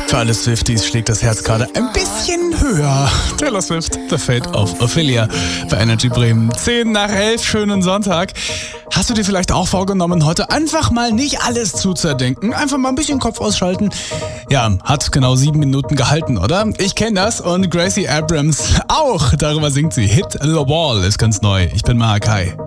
Für alle Swifties schlägt das Herz gerade ein bisschen höher. Taylor Swift, The Fate of Ophelia bei Energy Bremen. 10:10, schönen Sonntag. Hast du dir vielleicht auch vorgenommen, heute einfach mal nicht alles zu zerdenken? Einfach mal ein bisschen Kopf ausschalten? Ja, hat genau 7 Minuten gehalten, oder? Ich kenne das und Gracie Abrams auch. Darüber singt sie. Hit the Wall ist ganz neu. Ich bin Mark. Hi.